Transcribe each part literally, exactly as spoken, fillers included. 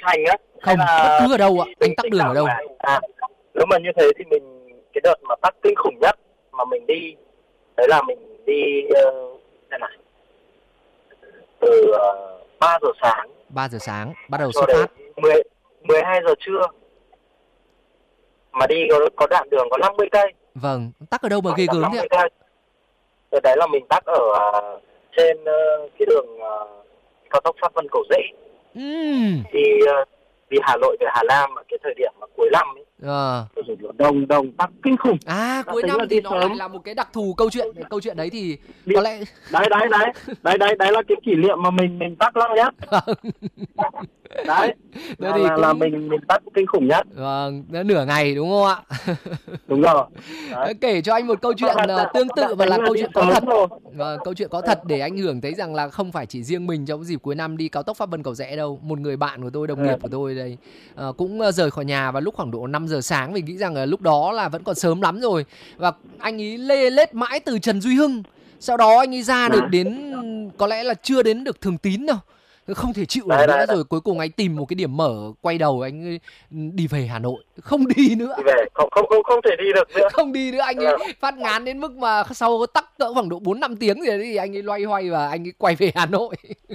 Thành á? Không, bất cứ ở đâu ạ. Anh tắc đường ở đâu? À, nếu mà như thế thì mình cái đợt mà tắc kinh khủng nhất mà mình đi đấy là mình đi uh, thế này từ uh, ba giờ sáng ba giờ sáng bắt đầu cho xuất đến phát. mười mười hai giờ trưa mà đi có, có đoạn đường có năm mươi cây. Vâng, tắc ở đâu mà ghê gớm thế ạ? Rồi đấy là mình tắc ở uh, trên uh, cái đường uh, cao tốc Pháp Vân Cầu Giấy. Uhm. Đi uh, đi Hà Nội về Hà Nam ở cái thời điểm mà cuối năm ấy. À. Đông đông tắc kinh khủng. À, cuối năm thì nó lại là một cái đặc thù câu chuyện. Câu chuyện đấy thì đi, có lẽ đấy đấy đấy đấy đấy đấy là cái kỷ niệm mà mình mình tắc lâu nhất. Đấy đó là, thì là, cũng... là mình mình tắc kinh khủng nhất. Vâng, nửa ngày đúng không ạ? Đúng rồi. Đấy. Kể cho anh một câu chuyện uh, tương tự và là câu chuyện có thật. Vâng, câu chuyện có thật để anh Hưởng thấy rằng là không phải chỉ riêng mình trong dịp cuối năm đi cao tốc Pháp Vân Cầu Giẽ đâu. Một người bạn của tôi, đồng nghiệp của tôi đây uh, cũng uh, rời khỏi nhà vào lúc khoảng độ năm giờ sáng. Vì nghĩ rằng uh, lúc đó là vẫn còn sớm lắm rồi. Và anh ấy lê lết mãi từ Trần Duy Hưng. Sau đó anh ấy ra được đến, có lẽ là chưa đến được Thường Tín đâu, không thể chịu được nữa rồi. Cuối cùng anh tìm một cái điểm mở, quay đầu anh đi về Hà Nội, không đi nữa. Đi về, không không không không thể đi được nữa. Không đi nữa, anh ấy phát ngán đến mức mà sau tắc cỡ khoảng độ bốn năm tiếng rồi thì anh ấy loay hoay và anh ấy quay về Hà Nội.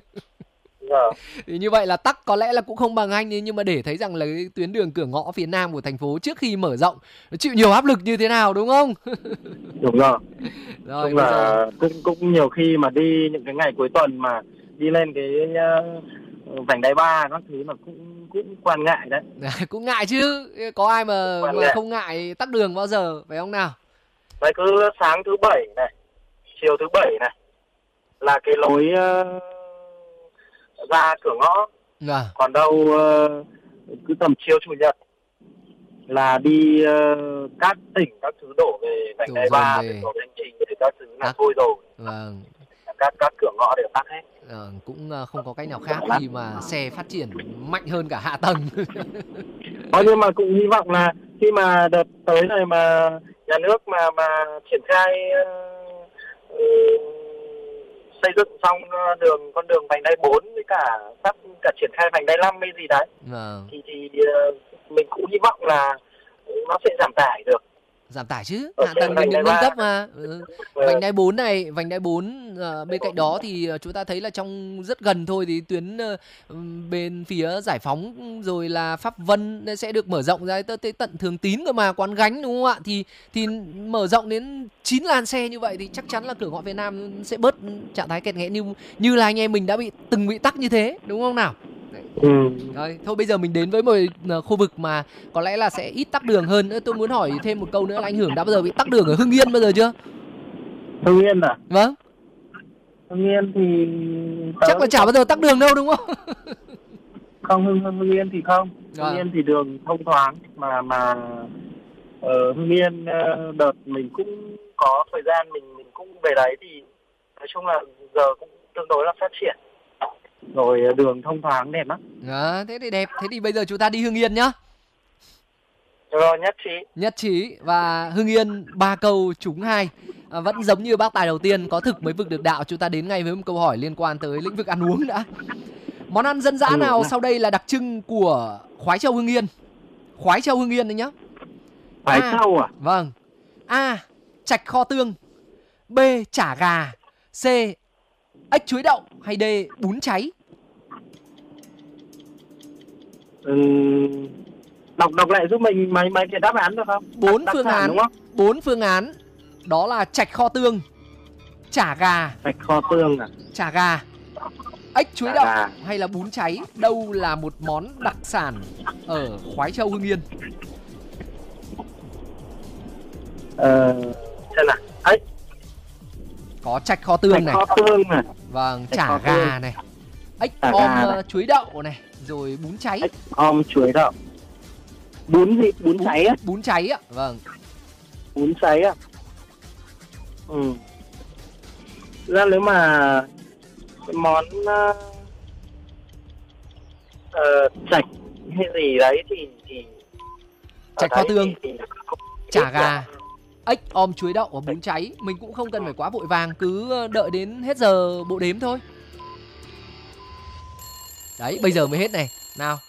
Thì như vậy là tắc có lẽ là cũng không bằng anh ấy, nhưng mà để thấy rằng là cái tuyến đường cửa ngõ phía Nam của thành phố trước khi mở rộng chịu nhiều áp lực như thế nào, đúng không? Đúng rồi. Rồi cũng là cũng cũng nhiều khi mà đi những cái ngày cuối tuần mà đi lên cái uh, vành đai ba các thứ là cũng cũng quan ngại đấy. Cũng ngại chứ, có ai mà, mà không ngại tắc đường bao giờ, phải không nào? Đấy, cứ sáng thứ bảy này, chiều thứ bảy này là cái lối uh, ra cửa ngõ. À. Còn đâu uh, cứ tầm chiều chủ nhật là đi uh, các tỉnh các thứ đổ về vành đai ba để đổ hành trình để các thứ là thôi rồi. Vâng. Các các cửa ngõ đều tắc hết. À, cũng không có cách nào khác khi mà xe phát triển mạnh hơn cả hạ tầng. Ờ, nhưng mà cũng hy vọng là khi mà đợt tới này mà nhà nước mà mà triển khai uh, xây dựng xong đường con đường vành đai bốn với cả sắp cả triển khai vành đai năm hay gì đấy, à. thì thì uh, mình cũng hy vọng là nó sẽ giảm tải được. Giảm tải chứ, hạ tầng mình được nâng cấp mà. Ừ. Vành đai bốn này, vành đai bốn uh, bên cạnh đó thì uh, chúng ta thấy là trong rất gần thôi thì tuyến uh, bên phía Giải Phóng rồi là Pháp Vân sẽ được mở rộng ra tới tận Thường Tín cơ mà, Quán Gánh, đúng không ạ? Thì thì mở rộng đến chín làn xe như vậy thì chắc chắn là cửa ngõ phía Nam sẽ bớt trạng thái kẹt nghẽn như như là anh em mình đã bị từng bị tắc như thế, đúng không nào? Ừ. Rồi, thôi bây giờ mình đến với một khu vực mà có lẽ là sẽ ít tắc đường hơn. Tôi muốn hỏi thêm một câu nữa là anh Hưởng đã bao giờ bị tắc đường ở Hưng Yên bao giờ chưa? Hưng Yên à? Vâng. Hưng Yên thì chắc là chả bao giờ tắc đường đâu, đúng không? Không, Hưng, Hưng Yên thì không. Hưng à. Yên thì đường thông thoáng mà mà ở Hưng Yên đợt mình cũng có thời gian mình mình cũng về đấy thì nói chung là giờ cũng tương đối là phát triển. Rồi đường thông thoáng đẹp lắm. À, thế thì đẹp. Thế thì bây giờ chúng ta đi Hưng Yên nhá. Rồi, nhất trí. Nhất trí. Và Hưng Yên ba câu trúng hai. À, vẫn giống như bác tài đầu tiên, có thực mới vực được đạo. Chúng ta đến ngay với một câu hỏi liên quan tới lĩnh vực ăn uống đã. Món ăn dân dã ừ, nào này. Sau đây là đặc trưng của Khoái Châu Hưng Yên? Khoái Châu Hưng Yên đấy nhá. Khoái Châu à? Vâng. A. Chạch kho tương. B. Chả gà. C. Ếch chuối đậu. Hay D. Bún cháy. Ừ, đọc đọc lại giúp mình mấy mấy cái đáp án được không? Bốn phương án đúng không? Bốn phương án đó là chạch kho tương, chả gà. Chạch kho tương à? Chả gà, ếch chuối đậu hay là bún cháy. Đâu là một món đặc sản ở Khoái Châu Hưng Yên? Ờ, xem nào. Ếch. Có chạch kho tương này. Chạch kho tương này. Vâng, chả gà tương. Này. Ếch om uh, chuối đậu này, rồi bún cháy. Ếch om chuối đậu. Bún gì? Bún, bún cháy á? Bún cháy á, vâng. Bún cháy á. Ừ. Ra nếu mà món uh, uh, chạch hay gì đấy thì thì chạch kho tương, thì, thì chả gà, ếch om chuối đậu và bún cháy. Mình cũng không cần phải quá vội vàng, cứ đợi đến hết giờ bộ đếm thôi. Đấy, bây giờ mới hết này. Nào,